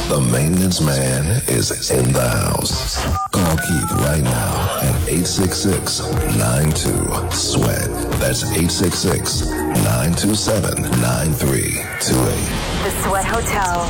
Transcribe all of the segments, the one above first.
The maintenance man is in the house. Call Keith right now at 866-92-SWEAT. That's 866-927-9328. The Sweat Hotel.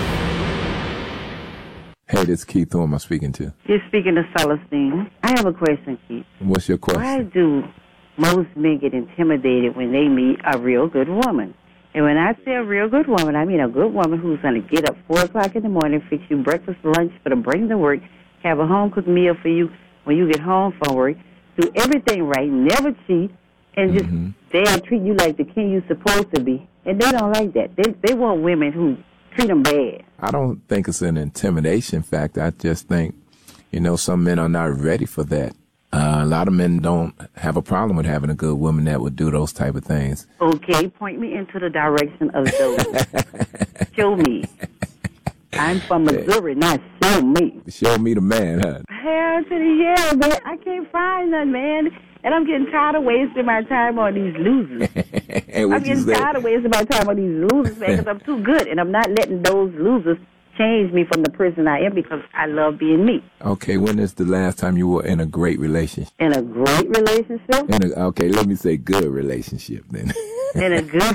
Hey, this is Keith. Who am I speaking to? You're speaking to Celestine. I have a question, Keith. What's your question? Why do most men get intimidated when they meet a real good woman? And when I say a real good woman, I mean a good woman who's going to get up 4 o'clock in the morning, fix you breakfast, lunch for to bring to work, have a home-cooked meal for you when you get home from work, do everything right, never cheat, and just they'll treat you like the king you're supposed to be. And they don't like that. They want women who treat them bad. I don't think it's an intimidation factor. I just think, some men are not ready for that. A lot of men don't have a problem with having a good woman that would do those type of things. Okay, point me into the direction of those. Show me. I'm from Missouri, not show me. Show me the man, huh? Hell to the yeah, man. I can't find none, man. And I'm getting tired of wasting my time on these losers. I'm getting tired of wasting my time on these losers, man, because I'm too good. And I'm not letting those losers change me from the person I am because I love being me. Okay, when is the last time you were in a great relationship? In a great relationship? Okay, let me say good relationship then. In a good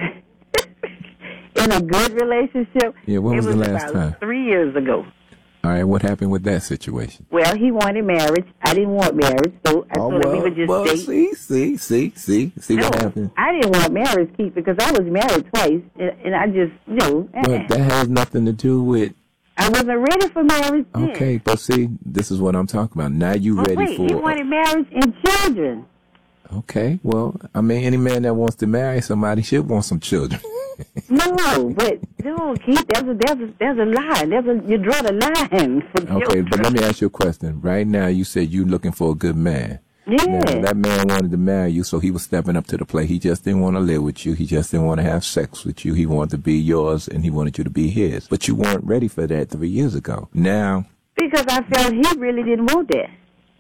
relationship? Yeah, when was the last time? 3 years ago. All right, what happened with that situation? Well, he wanted marriage. I didn't want marriage, so I told him we would just date. See what happened? I didn't want marriage, Keith, because I was married twice, and I just, But that has nothing to do with... I wasn't ready for marriage then. Okay, but see, this is what I'm talking about. Now you ready for... he wanted marriage and children. Okay, well, I mean, any man that wants to marry somebody should want some children. No, but no, Keith, there's a line. You draw the line for children. Okay, but let me ask you a question. Right now, you said you're looking for a good man. Yeah. Now, that man wanted to marry you, so he was stepping up to the plate. He just didn't want to live with you. He just didn't want to have sex with you. He wanted to be yours, and he wanted you to be his. But you weren't ready for that 3 years ago. Now... Because I felt he really didn't want that.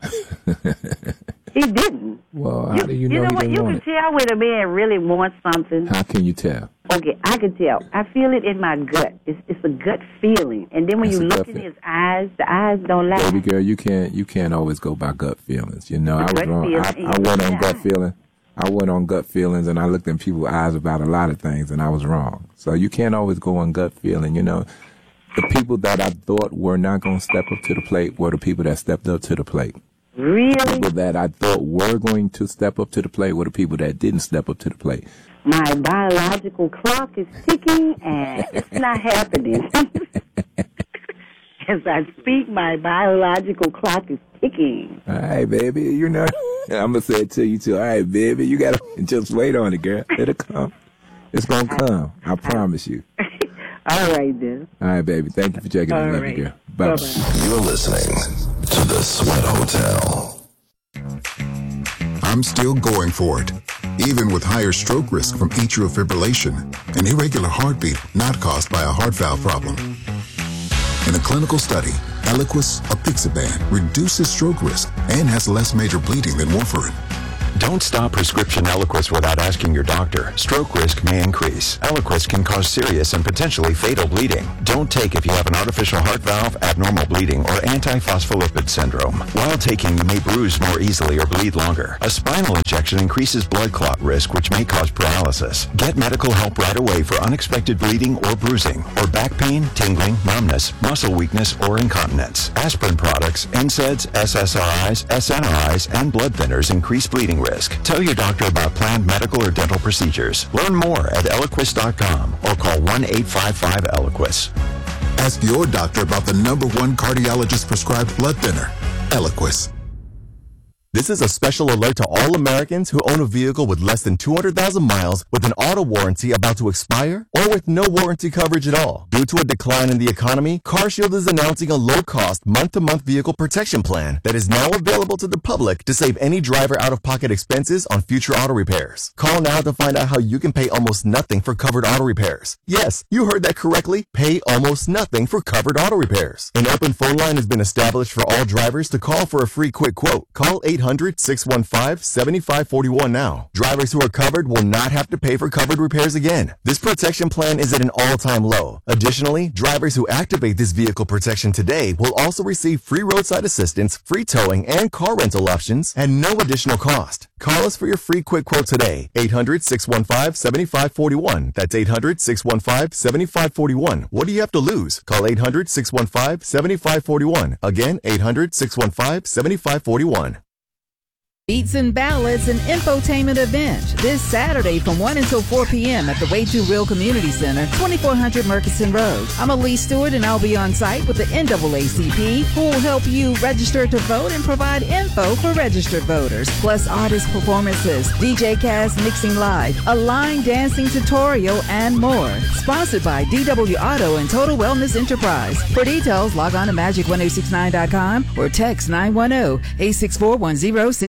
He didn't. Well, how do you know he didn't want it? You can tell when a man really wants something. How can you tell? Okay, I can tell. I feel it in my gut. It's a gut feeling. And then when you look in his eyes, the eyes don't lie. Baby girl, you can't always go by gut feelings. I was wrong. I went on gut feeling. I went on gut feelings, and I looked in people's eyes about a lot of things, and I was wrong. So you can't always go on gut feeling. The people that I thought were not going to step up to the plate were the people that stepped up to the plate. Really? The people that I thought were going to step up to the plate were the people that didn't step up to the plate. My biological clock is ticking, and it's not happening. As I speak, my biological clock is ticking. All right, baby. I'm going to say it to you, too. All right, baby. You got to just wait on it, girl. It'll come. It's going to come. I promise you. All right, then. All right, baby. Thank you for checking in. Love you, girl. Bye-bye. You're listening to The Sweat Hotel. I'm still going for it, even with higher stroke risk from atrial fibrillation, an irregular heartbeat not caused by a heart valve problem. In a clinical study, Eliquis apixaban reduces stroke risk and has less major bleeding than warfarin. Don't stop prescription Eliquis without asking your doctor. Stroke risk may increase. Eliquis can cause serious and potentially fatal bleeding. Don't take if you have an artificial heart valve, abnormal bleeding, or antiphospholipid syndrome. While taking, you may bruise more easily or bleed longer. A spinal injection increases blood clot risk, which may cause paralysis. Get medical help right away for unexpected bleeding or bruising, or back pain, tingling, numbness, muscle weakness, or incontinence. Aspirin products, NSAIDs, SSRIs, SNRIs, and blood thinners increase bleeding risk. Tell your doctor about planned medical or dental procedures. Learn more at Eliquis.com or call 1-855-ELIQUIS. Ask your doctor about the #1 cardiologist prescribed blood thinner, Eliquis. This is a special alert to all Americans who own a vehicle with less than 200,000 miles with an auto warranty about to expire or with no warranty coverage at all. Due to a decline in the economy, CarShield is announcing a low-cost month-to-month vehicle protection plan that is now available to the public to save any driver out-of-pocket expenses on future auto repairs. Call now to find out how you can pay almost nothing for covered auto repairs. Yes, you heard that correctly. Pay almost nothing for covered auto repairs. An open phone line has been established for all drivers to call for a free quick quote. Call 800 800-615-7541 now. Drivers who are covered will not have to pay for covered repairs again. This protection plan is at an all-time low. Additionally, drivers who activate this vehicle protection today will also receive free roadside assistance, free towing, and car rental options at no additional cost. Call us for your free quick quote today. 800-615-7541. That's 800-615-7541. What do you have to lose? Call 800-615-7541. Again, 800-615-7541. Beats and Ballads, an infotainment event this Saturday from 1 until 4 p.m. at the Way Too Real Community Center, 2400 Murchison Road. I'm Elise Stewart, and I'll be on site with the NAACP, who will help you register to vote and provide info for registered voters, plus artist performances, DJ Cast mixing live, a line dancing tutorial, and more. Sponsored by DW Auto and Total Wellness Enterprise. For details, log on to magic1069.com or text 910-864-1066.